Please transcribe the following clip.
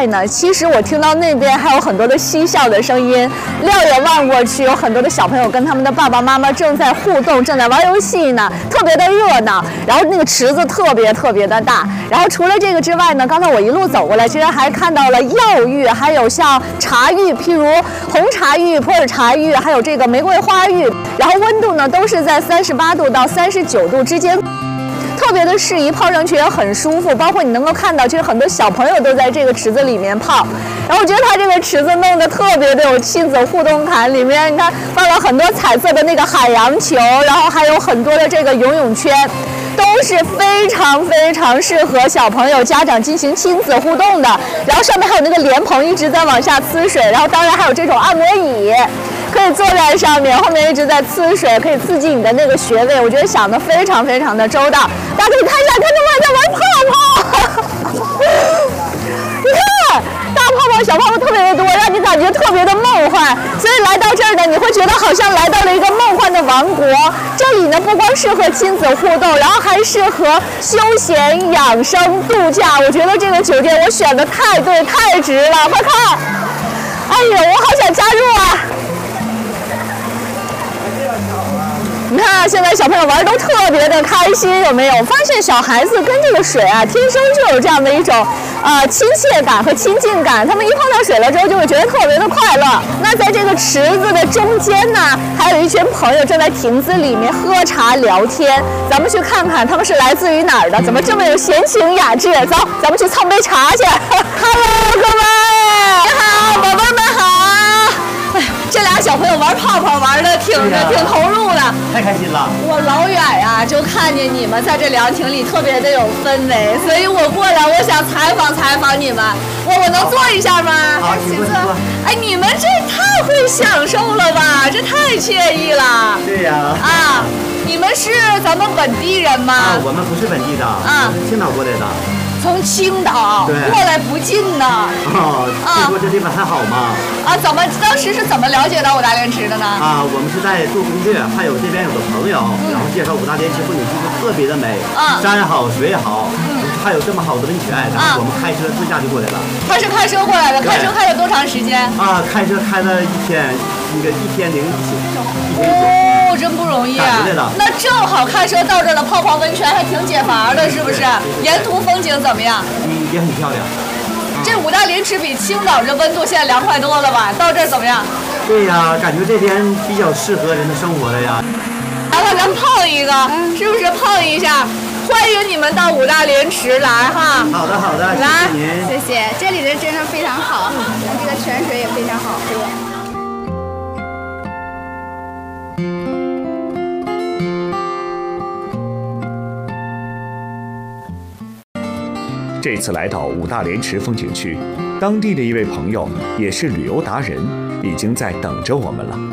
外呢，其实我听到那边还有很多的嬉笑的声音，撂眼望过去，有很多的小朋友跟他们的爸爸妈妈正在互动，正在玩游戏呢，特别的热闹。然后那个池子特别的大。然后除了这个之外呢，刚才我一路走过来，其实还看到了药浴，还有像茶浴，譬如红茶浴、普洱茶浴，还有这个玫瑰花浴。然后温度呢都是在38度到39度之间。特别的适宜，泡上去也很舒服，包括你能够看到，其实很多小朋友都在这个池子里面泡。然后我觉得它这个池子弄得特别的有亲子互动感，里面你看放了很多彩色的那个海洋球，然后还有很多的这个游泳圈，都是非常适合小朋友家长进行亲子互动的。然后上面还有那个莲蓬一直在往下呲水，然后当然还有这种按摩椅。可以坐在上面，后面一直在呲水，可以刺激你的那个穴位。我觉得想得非常的周到。大家可以看一下，看他们在玩泡泡。你看，大泡泡、小泡泡特别的多，让你感觉特别的梦幻。所以来到这儿呢，你会觉得好像来到了一个梦幻的王国。这里呢，不光适合亲子互动，然后还适合休闲、养生、度假。我觉得这个酒店我选的太对、太值了。快看，哎呦，我好想加入啊！你看，现在小朋友玩都特别的开心，有没有？发现小孩子跟这个水啊，天生就有这样的一种亲切感和亲近感。他们一碰到水了之后，就会觉得特别的快乐。那在这个池子的中间呢，还有一群朋友正在亭子里面喝茶聊天。咱们去看看他们是来自于哪儿的，怎么这么有闲情雅致？走，咱们去蹭杯茶去。Hello， 各位，你好，宝贝们好。这俩小朋友玩泡泡玩的挺投入的， 太开心了。 我老远呀就看见你们在这凉亭里特别的有氛围，所以我过来，我想采访你们。我能坐一下吗？ 好，请坐。 哎，你们这太会享受了吧，这太惬意了。 对呀。 啊，你们是咱们本地人吗？ 我们不是本地的，我是青岛过来的。 从青岛过来不近呢。 听说这地方还好吗？ 当时是怎么了解到五大连池的呢？ 我们是在做攻略，还有这边有个朋友，然后介绍五大连池风景区特别的美，山好水好，还有这么好的温泉，然后我们开车自驾就过来了。 他是开车过来的，开车开了多长时间？ 开车开了1天，1天0一宿。 哦，真不容易啊！那正好开车到这儿了，泡泡温泉还挺解乏的，是不是？沿途风景怎么样？ 也很漂亮。 这五大连池比青岛这温度现在凉快多了吧？到这儿怎么样？ 对呀，感觉这边比较适合人的生活了呀。 来了，咱泡一个，是不是泡一下？欢迎你们到五大连池来哈！ 好的， 来， 谢谢您。 谢谢，这里的真的非常好，这个泉水也非常好喝。 这次来到五大连池风景区，当地的一位朋友也是旅游达人，已经在等着我们了。